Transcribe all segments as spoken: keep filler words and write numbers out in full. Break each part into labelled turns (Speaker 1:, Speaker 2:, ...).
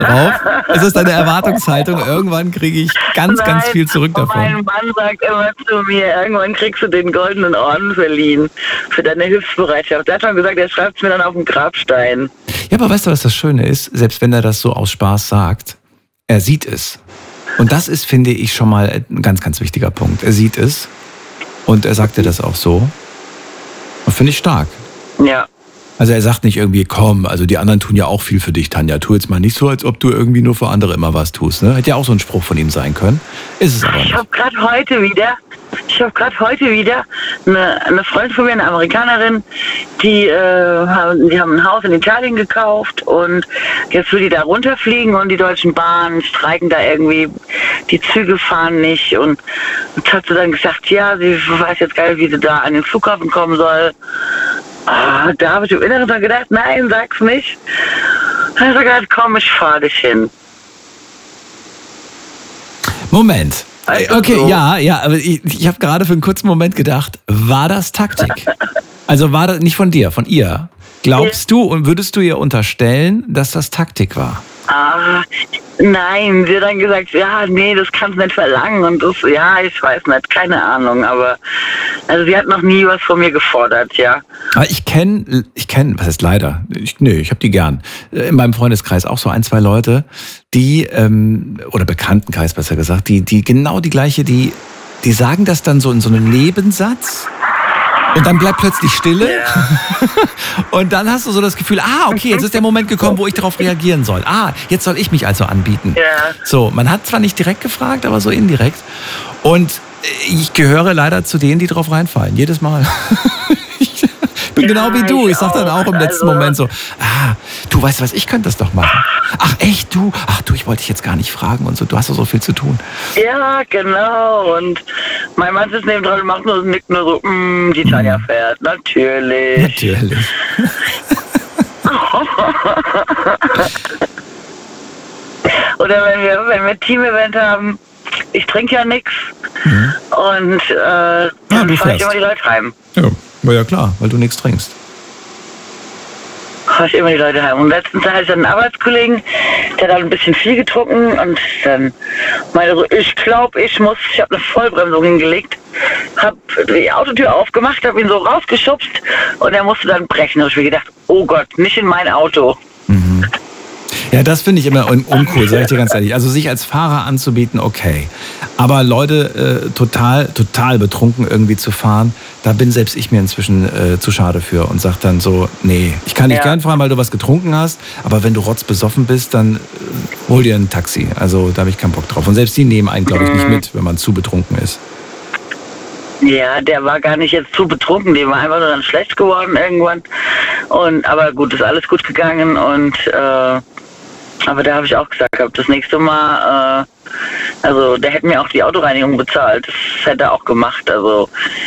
Speaker 1: drauf? Ist das deine Erwartungshaltung? Irgendwann kriege ich ganz, Nein, ganz viel zurück davon.
Speaker 2: Mein Mann sagt immer zu mir, irgendwann kriegst du den goldenen Orden verliehen für deine Hilfsbereitschaft. Er hat schon gesagt, er schreibt es mir dann auf den Grabstein.
Speaker 1: Ja, aber weißt du, was das Schöne ist? Selbst wenn er das so aus Spaß sagt, er sieht es. Und das ist, finde ich, schon mal ein ganz, ganz wichtiger Punkt. Er sieht es und er sagt dir das auch so. Und finde ich stark.
Speaker 2: Ja.
Speaker 1: Also er sagt nicht irgendwie, komm, also die anderen tun ja auch viel für dich, Tanja. Tu jetzt mal nicht so, als ob du irgendwie nur für andere immer was tust. Ne? Hätte ja auch so ein Spruch von ihm sein können. Ist es aber nicht.
Speaker 2: Ich habe gerade heute wieder, ich habe gerade heute wieder eine, eine Freundin von mir, eine Amerikanerin, die, äh, haben, die haben ein Haus in Italien gekauft und jetzt will die da runterfliegen und die Deutschen Bahnen streiken da irgendwie, die Züge fahren nicht und jetzt hat sie dann gesagt, ja, sie weiß jetzt gar nicht, wie sie da an den Flughafen kommen soll. Ah, da habe ich im Inneren dann gedacht, nein, sag's nicht. Dann hat er gesagt, komm, ich fahr dich hin.
Speaker 1: Moment.
Speaker 2: Also
Speaker 1: okay,
Speaker 2: so.
Speaker 1: ja, ja, aber ich, ich habe gerade für einen kurzen Moment gedacht, war das Taktik? Also war das nicht von dir, von ihr? Glaubst du und würdest du ihr unterstellen, dass das Taktik war?
Speaker 2: Ah, nein, sie hat dann gesagt, ja, nee, das kannst du nicht verlangen und das, ja, ich weiß nicht, keine Ahnung, aber also sie hat noch nie was von mir gefordert, ja.
Speaker 1: Aber ich kenne, ich kenne, was heißt leider, ich, nee, ich habe die gern, in meinem Freundeskreis auch so ein, zwei Leute, die, ähm, oder Bekanntenkreis besser gesagt, die, die genau die gleiche, die, die sagen das dann so in so einem Nebensatz. Und dann bleibt plötzlich Stille. Ja. Und dann hast du so das Gefühl, ah, okay, jetzt ist der Moment gekommen, wo ich darauf reagieren soll. Ah, jetzt soll ich mich also anbieten.
Speaker 2: Ja.
Speaker 1: So, man hat zwar nicht direkt gefragt, aber so indirekt. Und ich gehöre leider zu denen, die drauf reinfallen. Jedes Mal. Ich bin ja, genau wie du. Ich, ich sag dann auch im letzten also, Moment so, ah, du weißt was, ich könnte das doch machen. Ach echt, du? Ach du, ich wollte dich jetzt gar nicht fragen und so. Du hast doch so viel zu tun.
Speaker 2: Ja, genau. Und mein Mann ist neben dran und macht nur, nickt nur so, mm, die Tanja mm. fährt. Natürlich.
Speaker 1: Natürlich.
Speaker 2: Oder wenn wir, wenn wir Team-Event haben, ich trinke ja nichts mhm. und äh, dann ja, fahre ich immer die Leute heim.
Speaker 1: Ja, war ja klar, weil du nichts trinkst.
Speaker 2: Fahre ich immer die Leute heim. Und letztens hatte ich dann einen Arbeitskollegen, der hat dann ein bisschen viel getrunken und dann meinte so, ich glaube, ich muss, ich habe eine Vollbremsung hingelegt, habe die Autotür aufgemacht, habe ihn so rausgeschubst und er musste dann brechen. Da habe ich mir gedacht, oh Gott, nicht in mein Auto.
Speaker 1: Mhm. Ja, das finde ich immer un- uncool, sage ich dir ganz ehrlich. Also sich als Fahrer anzubieten, okay. Aber Leute äh, total, total betrunken irgendwie zu fahren, da bin selbst ich mir inzwischen äh, zu schade für und sage dann so, nee, ich kann dich ja. gern fahren, weil du was getrunken hast, aber wenn du rotzbesoffen bist, dann äh, hol dir ein Taxi. Also da habe ich keinen Bock drauf. Und selbst die nehmen einen, glaube ich, nicht mit, wenn man zu betrunken ist.
Speaker 2: Ja, der war gar nicht jetzt zu betrunken, dem war einfach nur dann schlecht geworden irgendwann. Und aber gut, ist alles gut gegangen und äh, aber da habe ich auch gesagt, das nächste Mal, äh, also der hätte mir auch die Autoreinigung bezahlt, das hätte er auch gemacht, also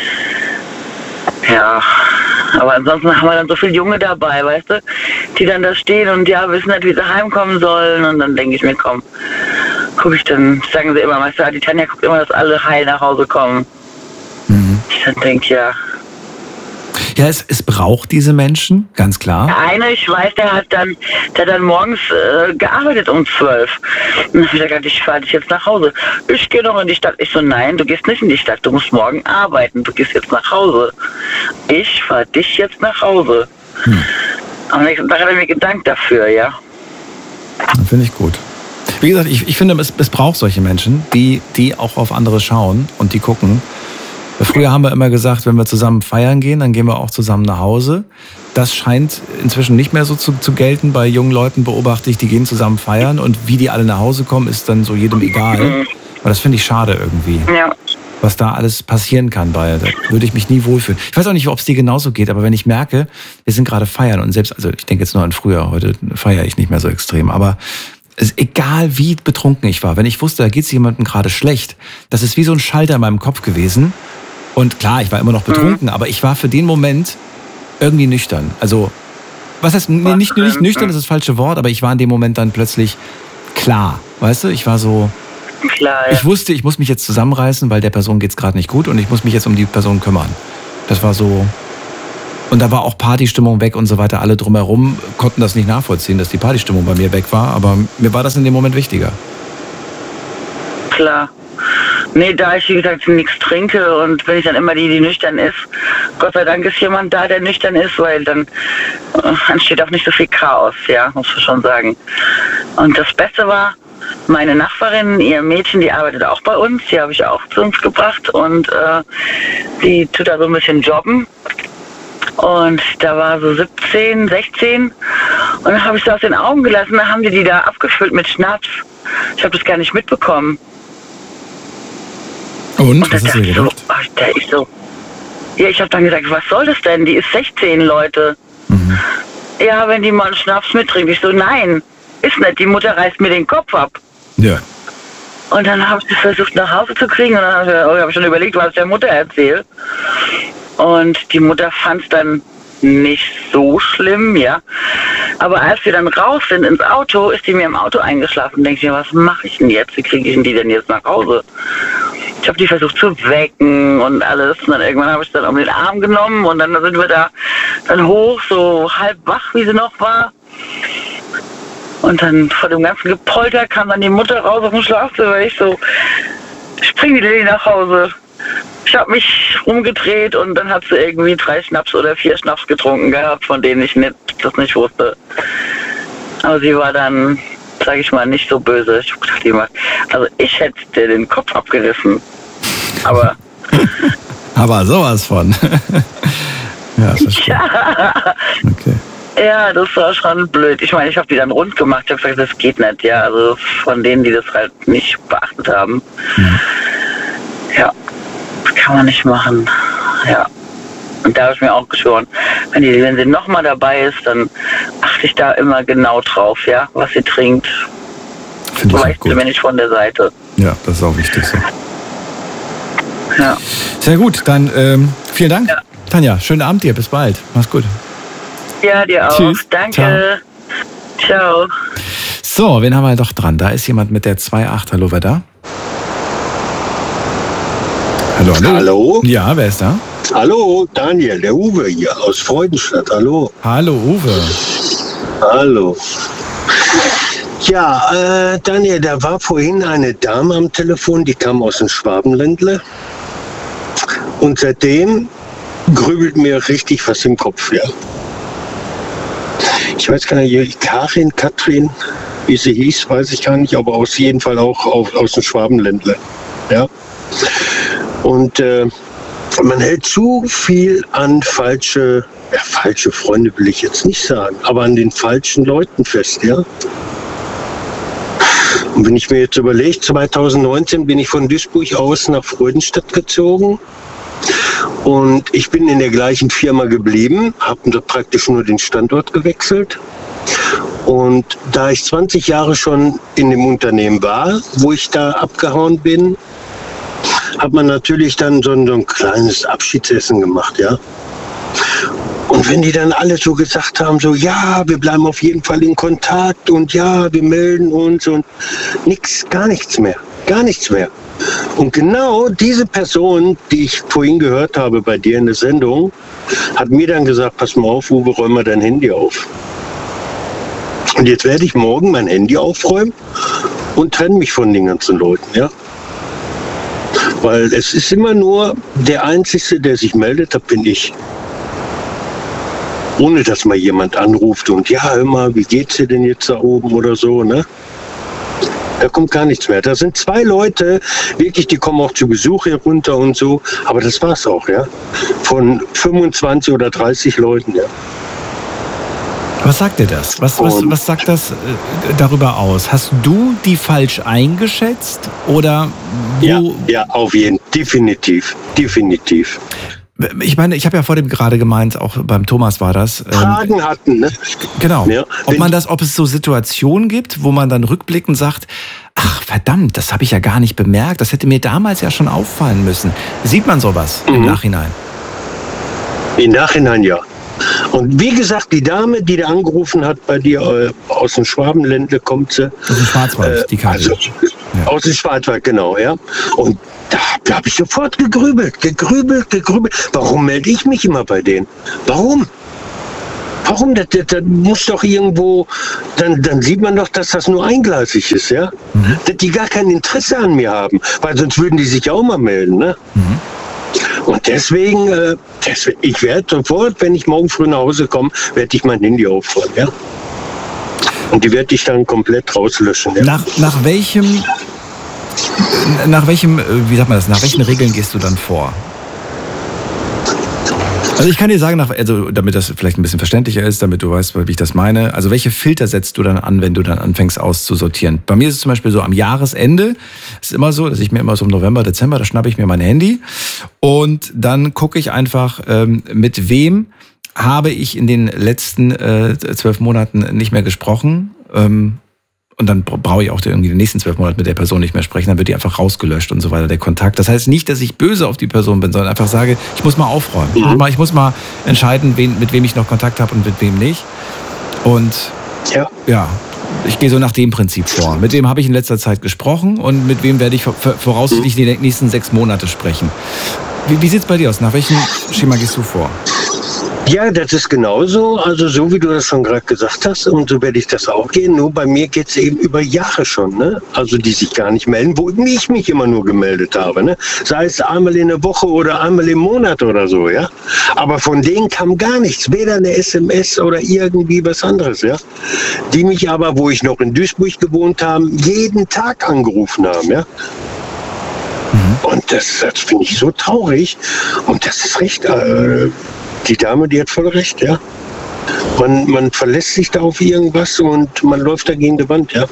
Speaker 2: ja, aber ansonsten haben wir dann so viele Junge dabei, weißt du, die dann da stehen und ja, wissen nicht, wie sie heimkommen sollen und dann denke ich mir, komm, guck ich dann, sagen sie immer, weißt du, die Tanja guckt immer, dass alle heil nach Hause kommen. Mhm. Ich dann denke, ja.
Speaker 1: Ja, es, es braucht diese Menschen, ganz klar.
Speaker 2: Der eine, ich weiß, der hat dann, der hat dann morgens äh, gearbeitet um zwölf. Und dann habe ich gesagt, ich fahre dich jetzt nach Hause. Ich gehe noch in die Stadt. Ich so, nein, du gehst nicht in die Stadt, du musst morgen arbeiten. Du gehst jetzt nach Hause. Ich fahre dich jetzt nach Hause. Hm. Am nächsten Tag hat er mir gedankt dafür, ja.
Speaker 1: Finde ich gut. Wie gesagt, ich, ich finde, es, es braucht solche Menschen, die, die auch auf andere schauen und die gucken. Früher haben wir immer gesagt, wenn wir zusammen feiern gehen, dann gehen wir auch zusammen nach Hause. Das scheint inzwischen nicht mehr so zu, zu gelten. Bei jungen Leuten beobachte ich, die gehen zusammen feiern und wie die alle nach Hause kommen, ist dann so jedem egal. Aber das finde ich schade irgendwie. Ja. Was da alles passieren kann bei, da würde ich mich nie wohlfühlen. Ich weiß auch nicht, ob es dir genauso geht, aber wenn ich merke, wir sind gerade feiern und selbst, also ich denke jetzt nur an früher, heute feiere ich nicht mehr so extrem, aber es ist egal, wie betrunken ich war, wenn ich wusste, da geht es jemandem gerade schlecht, das ist wie so ein Schalter in meinem Kopf gewesen. Und klar, ich war immer noch betrunken, mhm. aber ich war für den Moment irgendwie nüchtern. Also, was heißt, nee, nicht, nicht nüchtern, das ist das falsche Wort, aber ich war in dem Moment dann plötzlich klar. Weißt du, ich war so, klar, ja. Ich wusste, ich muss mich jetzt zusammenreißen, weil der Person geht's gerade nicht gut und ich muss mich jetzt um die Person kümmern. Das war so, Und da war auch Partystimmung weg und so weiter. Alle drumherum konnten das nicht nachvollziehen, dass die Partystimmung bei mir weg war. Aber mir war das in dem Moment wichtiger.
Speaker 2: Klar. Nee, da ich, wie gesagt, nichts trinke und wenn ich dann immer die, die nüchtern ist, Gott sei Dank ist jemand da, der nüchtern ist, weil dann äh, entsteht auch nicht so viel Chaos, ja, muss man schon sagen. Und das Beste war, meine Nachbarin, ihr Mädchen, die arbeitet auch bei uns, die habe ich auch zu uns gebracht und äh, die tut da so ein bisschen jobben. Und da war so siebzehn, sechzehn und dann habe ich sie aus den Augen gelassen, da haben die die da abgefüllt mit Schnaps. Ich habe das gar nicht mitbekommen.
Speaker 1: Und,
Speaker 2: und
Speaker 1: was ist dir gedacht?
Speaker 2: So, ach, da ich so, ja, ich habe dann gesagt, was soll das denn? Die ist sechzehn, Leute. Mhm. Ja, wenn die mal einen Schnaps mittrinkt. Ich so, nein, ist nicht. Die Mutter reißt mir den Kopf ab.
Speaker 1: Ja.
Speaker 2: Und dann habe ich sie versucht nach Hause zu kriegen und dann habe ich, oh, hab ich schon überlegt, was ich der Mutter erzähle. Und die Mutter fand es dann nicht so schlimm, ja. Aber als wir dann raus sind ins Auto, ist die mir im Auto eingeschlafen. Denke ich mir, was mache ich denn jetzt? Wie kriege ich denn die denn jetzt nach Hause? Ich habe die versucht zu wecken und alles. Und dann irgendwann habe ich sie dann um den Arm genommen und dann sind wir da dann hoch, so halb wach, wie sie noch war. Und dann vor dem ganzen Gepolter kam dann die Mutter raus auf dem Schlafzimmer. Ich so, spring die Lilly nach Hause. Ich habe mich umgedreht und dann hat sie irgendwie drei Schnaps oder vier Schnaps getrunken gehabt, von denen ich nicht, das nicht wusste. Aber sie war dann, sage ich mal, nicht so böse. Ich habe gedacht, immer, also ich hätte dir den Kopf abgerissen. Aber...
Speaker 1: Aber sowas von. Ja, das ist
Speaker 2: ja.
Speaker 1: Okay. Ja,
Speaker 2: das war schon blöd. Ich meine, ich habe die dann rund gemacht. Ich habe gesagt, das geht nicht. Ja, also von denen, die das halt nicht beachtet haben. Mhm. Ja, das kann man nicht machen. Ja. Und da habe ich mir auch geschworen, wenn, die, wenn sie nochmal dabei ist, dann achte ich da immer genau drauf, ja, was sie trinkt.
Speaker 1: Finde ich
Speaker 2: weißt
Speaker 1: gut.
Speaker 2: du mir nicht von der Seite.
Speaker 1: Ja, das ist auch wichtig so.
Speaker 2: Ja.
Speaker 1: Sehr gut, dann ähm, vielen Dank.
Speaker 2: Ja.
Speaker 1: Tanja, schönen Abend dir, bis bald. Mach's gut.
Speaker 2: Ja, dir auch.
Speaker 1: Tschüss.
Speaker 2: Danke. Ciao. Ciao.
Speaker 1: So, wen haben wir doch dran? Da ist jemand mit der zwei acht. Hallo, wer da? Hallo, hallo.
Speaker 3: Hallo?
Speaker 1: Ja, wer ist da?
Speaker 3: Hallo, Daniel, der Uwe hier aus Freudenstadt. Hallo.
Speaker 1: Hallo, Uwe.
Speaker 3: Hallo. Ja, äh, Daniel, da war vorhin eine Dame am Telefon, die kam aus dem Schwabenländle. Und seitdem grübelt mir richtig was im Kopf, ja. Ich weiß gar nicht, Karin, Katrin, wie sie hieß, weiß ich gar nicht, aber aus jeden Fall auch auf, aus dem Schwabenländle, ja. Und äh, man hält zu viel an falsche, ja, falsche Freunde will ich jetzt nicht sagen, aber an den falschen Leuten fest, ja. Und wenn ich mir jetzt überlege, zwanzig neunzehn bin ich von Duisburg aus nach Freudenstadt gezogen und ich bin in der gleichen Firma geblieben, habe praktisch nur den Standort gewechselt. Und da ich zwanzig Jahre schon in dem Unternehmen war, wo ich da abgehauen bin, hat man natürlich dann so ein, so ein kleines Abschiedsessen gemacht, ja. Und wenn die dann alle so gesagt haben, so, ja, wir bleiben auf jeden Fall in Kontakt und ja, wir melden uns und nix, gar nichts mehr, gar nichts mehr. Und genau diese Person, die ich vorhin gehört habe bei dir in der Sendung, hat mir dann gesagt, pass mal auf, Uwe, räum mal dein Handy auf. Und jetzt werde ich morgen mein Handy aufräumen und trenne mich von den ganzen Leuten, ja. Weil es ist immer nur der Einzige, der sich meldet, das bin ich. Ohne dass mal jemand anruft und ja, hör mal, wie geht's dir denn jetzt da oben oder so, ne? Da kommt gar nichts mehr. Da sind zwei Leute, wirklich, die kommen auch zu Besuch hier runter und so, aber das war's auch, ja. Von fünfundzwanzig oder dreißig Leuten, ja.
Speaker 1: Was sagt dir das? Was, was, was sagt das äh, darüber aus? Hast du die falsch eingeschätzt oder wo?
Speaker 3: Ja, ja, auf jeden Fall, definitiv, definitiv.
Speaker 1: Ich meine, ich habe ja vor dem gerade gemeint, auch beim Thomas war das. Ähm,
Speaker 3: Fragen hatten, ne?
Speaker 1: Genau.
Speaker 3: Ja,
Speaker 1: ob man das, ob es so Situationen gibt, wo man dann rückblickend sagt, ach verdammt, das habe ich ja gar nicht bemerkt, das hätte mir damals ja schon auffallen müssen. Sieht man sowas mhm. im Nachhinein?
Speaker 3: Im Nachhinein ja. Und wie gesagt, die Dame, die da angerufen hat bei dir äh, aus dem Schwabenländle, kommt sie.
Speaker 1: Aus dem Schwarzwald, äh, die Karte.
Speaker 3: Also, ja. Aus dem Schwarzwald, genau, ja. Und Da, da habe ich sofort gegrübelt, gegrübelt, gegrübelt. Warum melde ich mich immer bei denen? Warum? Warum? Das, das, das muss doch irgendwo, dann, dann sieht man doch, dass das nur eingleisig ist, ja? Mhm. Dass die gar kein Interesse an mir haben, weil sonst würden die sich auch mal melden, ne? Mhm. Und deswegen, äh, deswegen ich werde sofort, wenn ich morgen früh nach Hause komme, werde ich mein Handy aufräumen, ja? Und die werde ich dann komplett rauslöschen, ja?
Speaker 1: Nach, nach welchem, nach welchem, wie sagt man das, nach welchen Regeln gehst du dann vor? Also ich kann dir sagen, also damit das vielleicht ein bisschen verständlicher ist, damit du weißt, wie ich das meine. Also welche Filter setzt du dann an, wenn du dann anfängst auszusortieren? Bei mir ist es zum Beispiel so, am Jahresende ist immer so, dass ich mir immer so im November, Dezember, da schnappe ich mir mein Handy und dann gucke ich einfach, ähm, mit wem habe ich in den letzten äh, zwölf Monaten nicht mehr gesprochen. Ähm, Und dann brauche ich auch irgendwie die nächsten zwölf Monate mit der Person nicht mehr sprechen. Dann wird die einfach rausgelöscht und so weiter, der Kontakt. Das heißt nicht, dass ich böse auf die Person bin, sondern einfach sage, ich muss mal aufräumen. Mhm. Ich, muss mal, ich muss mal entscheiden, wen, mit wem ich noch Kontakt habe und mit wem nicht. Und ja, ja ich gehe so nach dem Prinzip vor. Mit wem habe ich in letzter Zeit gesprochen und mit wem werde ich voraussichtlich die nächsten sechs Monate sprechen. Wie, wie sieht es bei dir aus? Nach welchem Schema gehst du vor?
Speaker 3: Ja, das ist genauso, also so wie du das schon gerade gesagt hast, und so werde ich das auch gehen. Nur bei mir geht es eben über Jahre schon, ne? Also die sich gar nicht melden, wo ich mich immer nur gemeldet habe, ne? Sei es einmal in der Woche oder einmal im Monat oder so, ja. Aber von denen kam gar nichts, weder eine S M S oder irgendwie was anderes, ja. Die mich aber, wo ich noch in Duisburg gewohnt habe, jeden Tag angerufen haben, ja. Und das, das finde ich so traurig. Und das ist recht, äh, die Dame, die hat voll recht, ja. Man, man verlässt sich da auf irgendwas und man läuft da gegen die Wand, ja.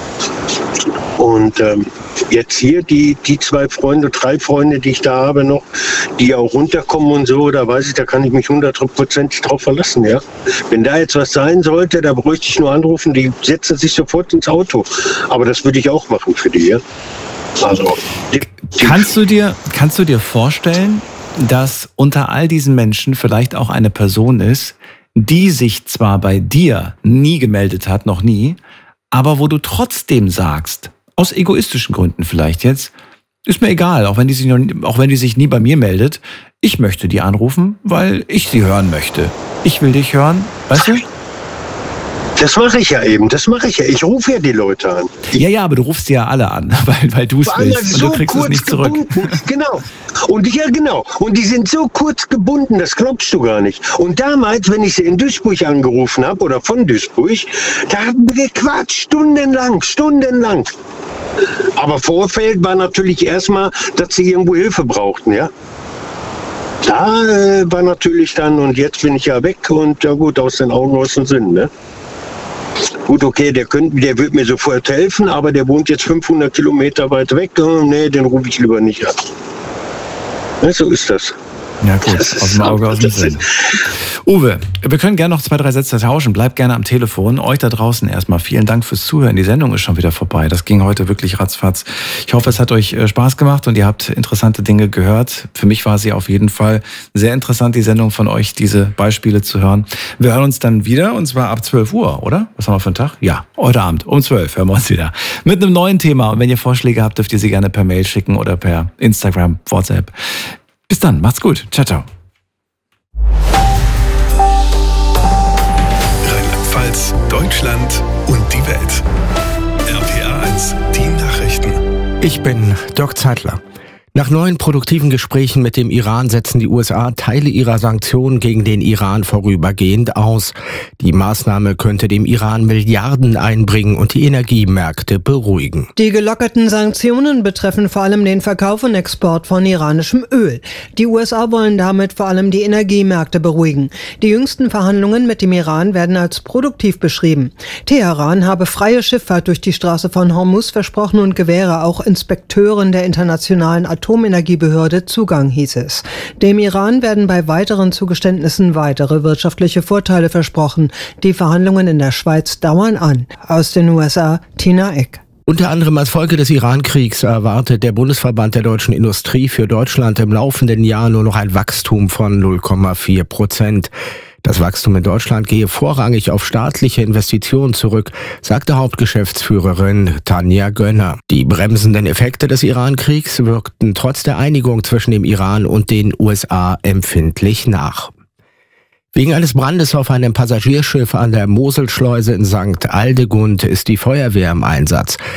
Speaker 3: Und ähm, jetzt hier die, die zwei Freunde, drei Freunde, die ich da habe noch, die auch runterkommen und so, da weiß ich, da kann ich mich hundertprozentig drauf verlassen, ja. Wenn da jetzt was sein sollte, da bräuchte ich nur anrufen, die setzen sich sofort ins Auto. Aber das würde ich auch machen für die, ja. Also, die, die
Speaker 1: kannst du dir, kannst du dir vorstellen, dass unter all diesen Menschen vielleicht auch eine Person ist, die sich zwar bei dir nie gemeldet hat, noch nie, aber wo du trotzdem sagst, aus egoistischen Gründen vielleicht jetzt, ist mir egal, auch wenn die sich, noch, auch wenn die sich nie bei mir meldet, ich möchte die anrufen, weil ich sie hören möchte. Ich will dich hören, weißt du?
Speaker 3: Das mache ich ja eben, das mache ich ja. Ich rufe ja die Leute an. Ich
Speaker 1: ja, ja, aber du rufst sie ja alle an, weil, weil du es willst und so du kriegst es nicht zurück.
Speaker 3: Gebunden. Genau. Und ja, genau. Und die sind so kurz gebunden, das glaubst du gar nicht. Und damals, wenn ich sie in Duisburg angerufen habe, oder von Duisburg, da haben wir gequatscht, stundenlang, stundenlang. Aber Vorfeld war natürlich erstmal, dass sie irgendwo Hilfe brauchten, ja. Da äh, war natürlich dann, und jetzt bin ich ja weg und ja gut, aus den Augen, aus dem Sinn, ne? Gut, okay, der, könnt, der wird mir sofort helfen, aber der wohnt jetzt fünfhundert Kilometer weit weg. Oh, nee, den rufe ich lieber nicht an. Ja, so ist das.
Speaker 1: Ja gut, aus dem Auge, aus dem Sinn. Uwe, wir können gerne noch zwei, drei Sätze tauschen. Bleib gerne am Telefon. Euch da draußen erstmal vielen Dank fürs Zuhören. Die Sendung ist schon wieder vorbei. Das ging heute wirklich ratzfatz. Ich hoffe, es hat euch Spaß gemacht und ihr habt interessante Dinge gehört. Für mich war sie auf jeden Fall sehr interessant, die Sendung von euch, diese Beispiele zu hören. Wir hören uns dann wieder, und zwar ab zwölf Uhr, oder? Was haben wir für einen Tag? Ja, heute Abend um zwölf hören wir uns wieder. Mit einem neuen Thema. Und wenn ihr Vorschläge habt, dürft ihr sie gerne per Mail schicken oder per Instagram, WhatsApp. Bis dann, macht's gut. Ciao, ciao.
Speaker 4: Rheinland-Pfalz, Deutschland und die Welt. R P R eins, die Nachrichten.
Speaker 5: Ich bin Dirk Zeitler. Nach neuen produktiven Gesprächen mit dem Iran setzen die U S A Teile ihrer Sanktionen gegen den Iran vorübergehend aus. Die Maßnahme könnte dem Iran Milliarden einbringen und die Energiemärkte beruhigen.
Speaker 6: Die gelockerten Sanktionen betreffen vor allem den Verkauf und Export von iranischem Öl. Die U S A wollen damit vor allem die Energiemärkte beruhigen. Die jüngsten Verhandlungen mit dem Iran werden als produktiv beschrieben. Teheran habe freie Schifffahrt durch die Straße von Hormuz versprochen und gewähre auch Inspekteuren der internationalen Atomenergiebehörde Zugang, hieß es. Dem Iran werden bei weiteren Zugeständnissen weitere wirtschaftliche Vorteile versprochen. Die Verhandlungen in der Schweiz dauern an. Aus den U S A, Tina Eck.
Speaker 5: Unter anderem als Folge des Iran-Kriegs erwartet der Bundesverband der deutschen Industrie für Deutschland im laufenden Jahr nur noch ein Wachstum von null Komma vier Prozent. Das Wachstum in Deutschland gehe vorrangig auf staatliche Investitionen zurück, sagte Hauptgeschäftsführerin Tanja Gönner. Die bremsenden Effekte des Iran-Kriegs wirkten trotz der Einigung zwischen dem Iran und den U S A empfindlich nach. Wegen eines Brandes auf einem Passagierschiff an der Moselschleuse in Sankt Aldegund ist die Feuerwehr im Einsatz.